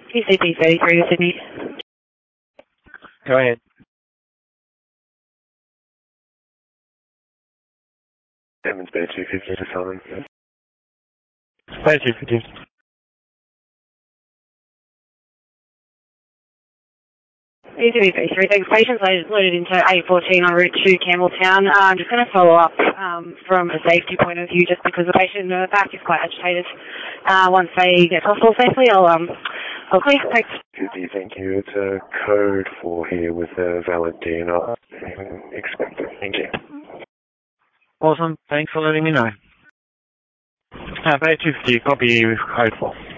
QCP 33 to Sydney. Go ahead. Evans Bay 250 to Southern. Bay 250. QCP 33, thanks. Patients loaded into A14 en route to Campbelltown. I'm just going to follow up from a safety point of view, just because the patient in the back is quite agitated. Once they get to hospital safely, I'll clear. Thanks. Thank you. It's a code 4 here with a valid DNR. Expected. Thank you. Awesome. Thanks for letting me know. Bay 250, copy with code 4.